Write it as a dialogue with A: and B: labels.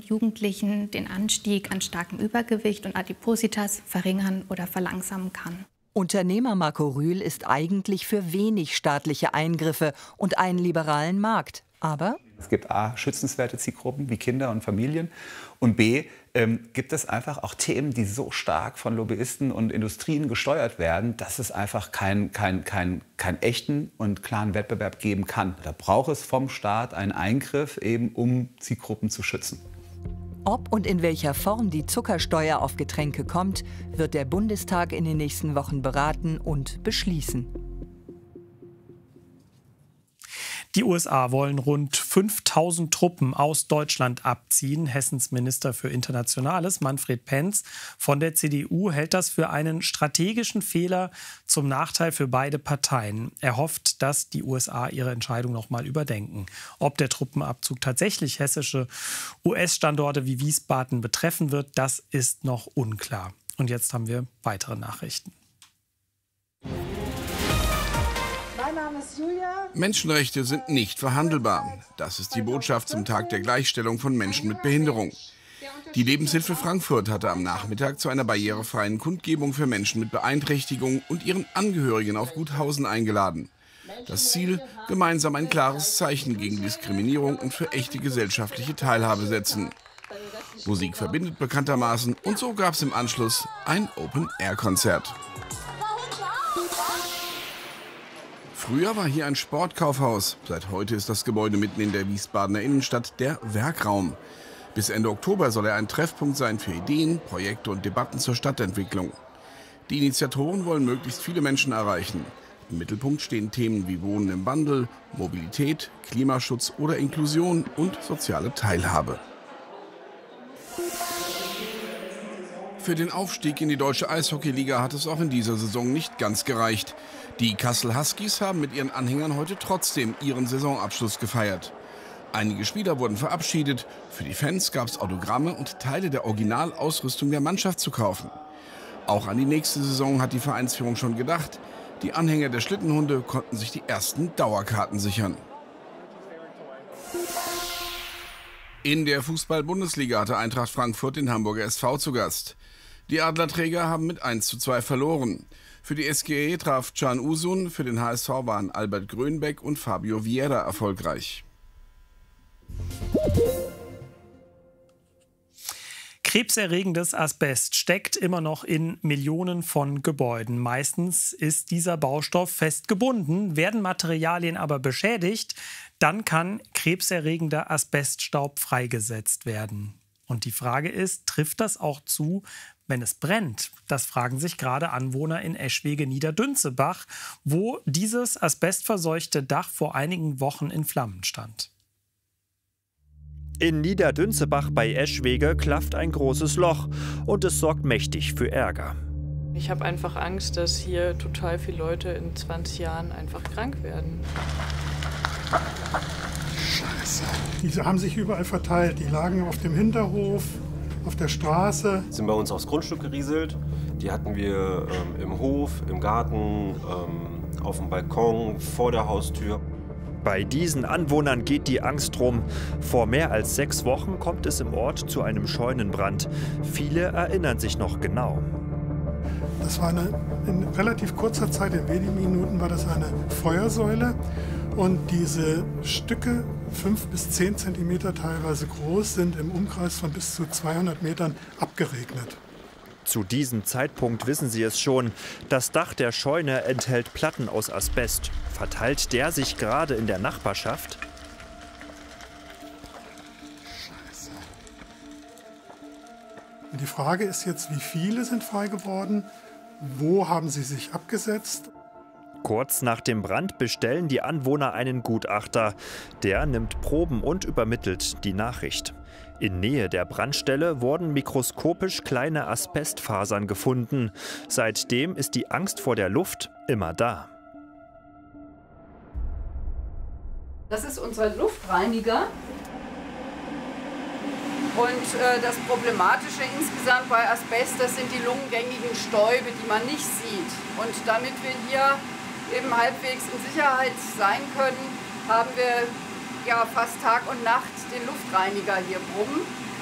A: und Jugendlichen den Anstieg an starkem Übergewicht und Adipositas verringern oder verlangsamen kann.
B: Unternehmer Marco Rühl ist eigentlich für wenig staatliche Eingriffe und einen liberalen Markt. Aber
C: es gibt A, schützenswerte Zielgruppen wie Kinder und Familien und B, gibt es einfach auch Themen, die so stark von Lobbyisten und Industrien gesteuert werden, dass es einfach keinen echten und klaren Wettbewerb geben kann. Da braucht es vom Staat einen Eingriff, eben um Zielgruppen zu schützen.
B: Ob und in welcher Form die Zuckersteuer auf Getränke kommt, wird der Bundestag in den nächsten Wochen beraten und beschließen.
D: Die USA wollen rund 5.000 Truppen aus Deutschland abziehen. Hessens Minister für Internationales, Manfred Penz von der CDU, hält das für einen strategischen Fehler zum Nachteil für beide Parteien. Er hofft, dass die USA ihre Entscheidung noch mal überdenken. Ob der Truppenabzug tatsächlich hessische US-Standorte wie Wiesbaden betreffen wird, das ist noch unklar. Und jetzt haben wir weitere Nachrichten.
E: Menschenrechte sind nicht verhandelbar. Das ist die Botschaft zum Tag der Gleichstellung von Menschen mit Behinderung. Die Lebenshilfe Frankfurt hatte am Nachmittag zu einer barrierefreien Kundgebung für Menschen mit Beeinträchtigung und ihren Angehörigen auf Guthausen eingeladen. Das Ziel: gemeinsam ein klares Zeichen gegen Diskriminierung und für echte gesellschaftliche Teilhabe setzen. Musik verbindet bekanntermaßen und so gab es im Anschluss ein Open-Air-Konzert. Früher war hier ein Sportkaufhaus. Seit heute ist das Gebäude mitten in der Wiesbadener Innenstadt der Werkraum. Bis Ende Oktober soll er ein Treffpunkt sein für Ideen, Projekte und Debatten zur Stadtentwicklung. Die Initiatoren wollen möglichst viele Menschen erreichen. Im Mittelpunkt stehen Themen wie Wohnen im Wandel, Mobilität, Klimaschutz oder Inklusion und soziale Teilhabe. Für den Aufstieg in die deutsche Eishockeyliga hat es auch in dieser Saison nicht ganz gereicht. Die Kassel Huskies haben mit ihren Anhängern heute trotzdem ihren Saisonabschluss gefeiert. Einige Spieler wurden verabschiedet. Für die Fans gab es Autogramme und Teile der Originalausrüstung der Mannschaft zu kaufen. Auch an die nächste Saison hat die Vereinsführung schon gedacht. Die Anhänger der Schlittenhunde konnten sich die ersten Dauerkarten sichern. In der Fußball-Bundesliga hatte Eintracht Frankfurt den Hamburger SV zu Gast. Die Adlerträger haben mit 1:2 verloren. Für die SGE traf Can Usun, für den HSV waren Albert Grönbeck und Fabio Vieira erfolgreich.
D: Krebserregendes Asbest steckt immer noch in Millionen von Gebäuden. Meistens ist dieser Baustoff fest gebunden, werden Materialien aber beschädigt, dann kann krebserregender Asbeststaub freigesetzt werden. Und die Frage ist, trifft das auch zu, wenn es brennt? Das fragen sich gerade Anwohner in Eschwege-Niederdünzebach, wo dieses asbestverseuchte Dach vor einigen Wochen in Flammen stand.
F: In Niederdünzebach bei Eschwege klafft ein großes Loch und es sorgt mächtig für Ärger.
G: Ich habe einfach Angst, dass hier total viele Leute in 20 Jahren einfach krank werden.
H: Scheiße. Die haben sich überall verteilt. Die lagen auf dem Hinterhof, auf der Straße.
I: Sind bei uns aufs Grundstück gerieselt. Die hatten wir im Hof, im Garten, auf dem Balkon, vor der Haustür.
F: Bei diesen Anwohnern geht die Angst rum. Vor mehr als 6 Wochen kommt es im Ort zu einem Scheunenbrand. Viele erinnern sich noch genau.
H: Das war in relativ kurzer Zeit, in wenigen Minuten war das eine Feuersäule. Und diese Stücke, 5 bis 10 Zentimeter teilweise groß, sind im Umkreis von bis zu 200 Metern abgeregnet.
F: Zu diesem Zeitpunkt wissen sie es schon. Das Dach der Scheune enthält Platten aus Asbest. Verteilt der sich gerade in der Nachbarschaft?
H: Scheiße. Und die Frage ist jetzt, wie viele sind frei geworden? Wo haben sie sich abgesetzt?
F: Kurz nach dem Brand bestellen die Anwohner einen Gutachter. Der nimmt Proben und übermittelt die Nachricht. In Nähe der Brandstelle wurden mikroskopisch kleine Asbestfasern gefunden. Seitdem ist die Angst vor der Luft immer da.
J: Das ist unser Luftreiniger. Und das Problematische insgesamt bei Asbest, das sind die lungengängigen Stäube, die man nicht sieht. Und damit wir hier eben halbwegs in Sicherheit sein können, haben wir ja fast Tag und Nacht den Luftreiniger hier brummen.